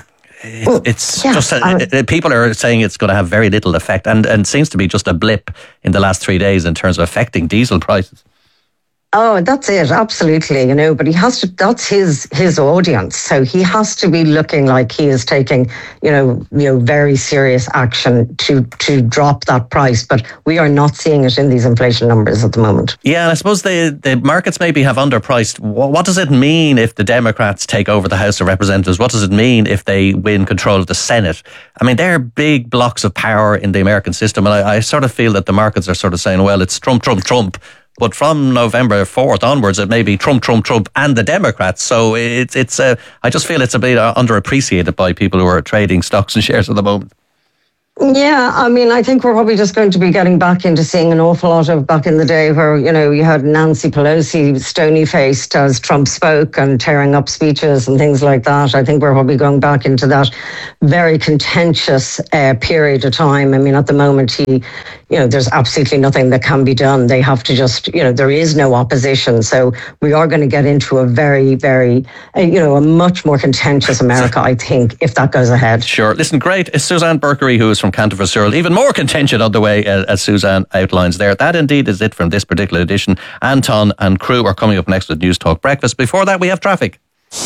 people are saying it's going to have very little effect and seems to be just a blip in the last 3 days in terms of affecting diesel prices. Oh, that's it. Absolutely. But he has to, that's his audience. So he has to be looking like he is taking, very serious action to drop that price. But we are not seeing it in these inflation numbers at the moment. Yeah. And I suppose the markets maybe have underpriced. What does it mean if the Democrats take over the House of Representatives? What does it mean if they win control of the Senate? I mean, they're big blocks of power in the American system. And I sort of feel that the markets are sort of saying, well, it's Trump, Trump, Trump. But from November 4th onwards, it may be Trump, Trump, Trump and the Democrats. So I just feel it's a bit underappreciated by people who are trading stocks and shares at the moment. Yeah, I mean, I think we're probably just going to be getting back into seeing an awful lot of back in the day where, you had Nancy Pelosi stony-faced as Trump spoke and tearing up speeches and things like that. I think we're probably going back into that very contentious period of time. I mean, at the moment, there's absolutely nothing that can be done. They have to just, there is no opposition. So we are going to get into a very, very, a much more contentious America, I think, if that goes ahead. Sure. Listen, great. It's Suzanne Berkery, who is from Cantor Searle. Even more contention on the way, as Suzanne outlines there. That indeed is it from this particular edition. Anton and crew are coming up next with News Talk Breakfast. Before that, we have traffic.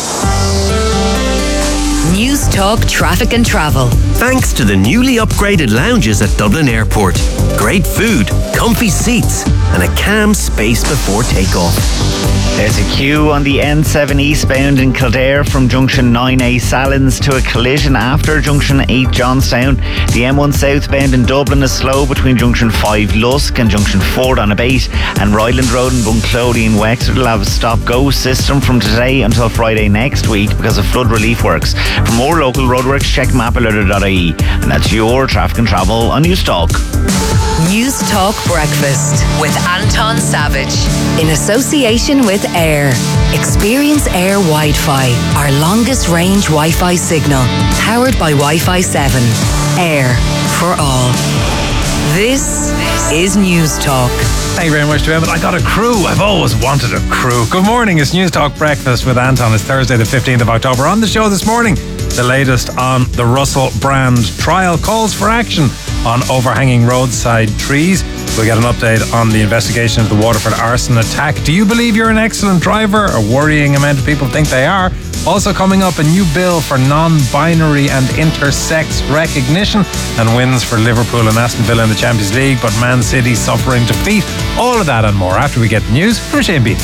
News Talk Traffic and Travel. Thanks to the newly upgraded lounges at Dublin Airport. Great food, comfy seats, and a calm space before takeoff. There's a queue on the N7 eastbound in Kildare from junction 9A Sallins to a collision after junction 8 Johnstown. The M1 southbound in Dublin is slow between junction 5 Lusk and junction 4 Donabate, and Ryland Road in Bunclody in Wexford will have a stop-go system from today until Friday next week because of flood relief works. For more local roadworks, check mapalerter.ie. And that's your traffic and travel on News Talk. News Talk Breakfast with Anton Savage in association with Air. Experience Air Wi-Fi, our longest range Wi-Fi signal, powered by Wi-Fi 7. Air for all. This is News Talk. Thank you very much to Evan. I got a crew. I've always wanted a crew. Good morning. It's News Talk Breakfast with Anton. It's Thursday the 15th of October. On the show this morning, the latest on the Russell Brand trial, calls for action on overhanging roadside trees. We'll get an update on the investigation of the Waterford arson attack. Do you believe you're an excellent driver? A worrying amount of people think they are. Also coming up, a new bill for non-binary and intersex recognition, and wins for Liverpool and Aston Villa in the Champions League, but Man City suffering defeat. All of that and more after we get the news from Shane Beatty.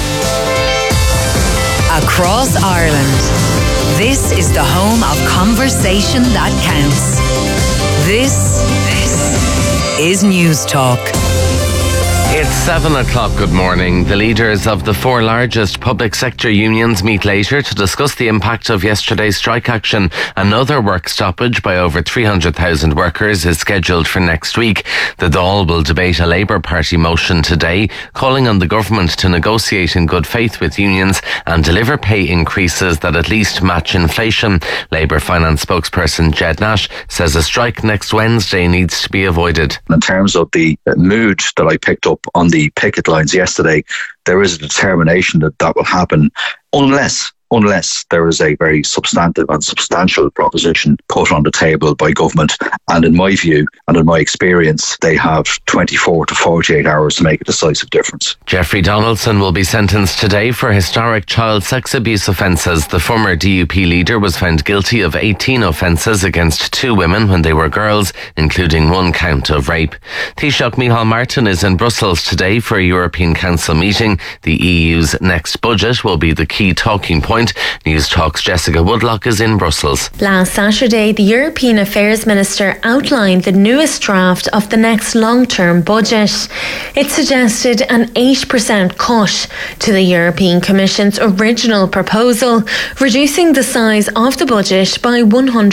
Across Ireland, this is the home of conversation that counts. This is News Talk. It's 7 o'clock. Good morning. The leaders of the 4 largest public sector unions meet later to discuss the impact of yesterday's strike action. Another work stoppage by over 300,000 workers is scheduled for next week. The Dáil will debate a Labour Party motion today, calling on the government to negotiate in good faith with unions and deliver pay increases that at least match inflation. Labour finance spokesperson Jed Nash says a strike next Wednesday needs to be avoided. In terms of the mood that I picked up on the picket lines yesterday, there is a determination that will happen unless unless there is a very substantive and substantial proposition put on the table by government. And in my view and in my experience, they have 24 to 48 hours to make a decisive difference. Jeffrey Donaldson will be sentenced today for historic child sex abuse offences. The former DUP leader was found guilty of 18 offences against 2 women when they were girls, including 1 count of rape. Taoiseach Micheál Martin is in Brussels today for a European Council meeting. The EU's next budget will be the key talking point. News Talk's Jessica Woodlock is in Brussels. Last Saturday, the European Affairs Minister outlined the newest draft of the next long-term budget. It suggested an 8% cut to the European Commission's original proposal, reducing the size of the budget by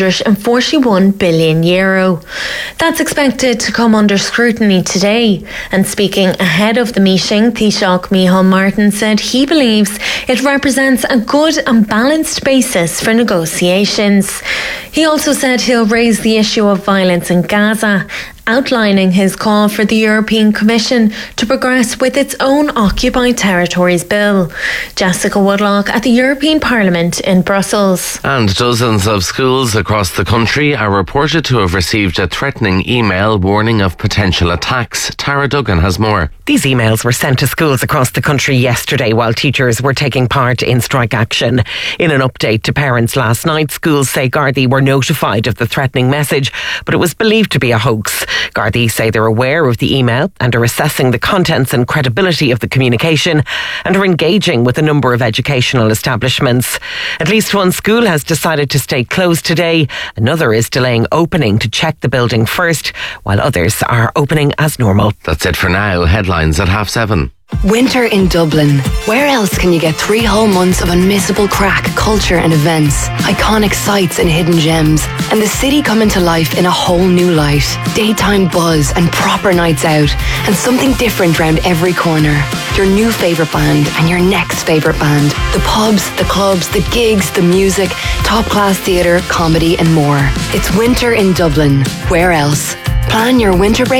€141 billion. That's expected to come under scrutiny today. And speaking ahead of the meeting, Taoiseach Micheál Martin said he believes it represents a good and balanced basis for negotiations. He also said he'll raise the issue of violence in Gaza, outlining his call for the European Commission to progress with its own occupied territories bill. Jessica Woodlock at the European Parliament in Brussels. And dozens of schools across the country are reported to have received a threatening email warning of potential attacks. Tara Duggan has more. These emails were sent to schools across the country yesterday while teachers were taking part in strike action. In an update to parents last night, schools say Gardaí were notified of the threatening message, but it was believed to be a hoax. Gardaí say they're aware of the email and are assessing the contents and credibility of the communication and are engaging with a number of educational establishments. At least one school has decided to stay closed today. Another is delaying opening to check the building first, while others are opening as normal. That's it for now. Headlines at 7:30. Winter in Dublin. Where else can you get 3 whole months of unmissable crack, culture and events, iconic sights and hidden gems, and the city coming to life in a whole new light? Daytime buzz and proper nights out, and something different round every corner. Your new favourite band and your next favourite band. The pubs, the clubs, the gigs, the music, top class theatre, comedy and more. It's winter in Dublin. Where else? Plan your winter break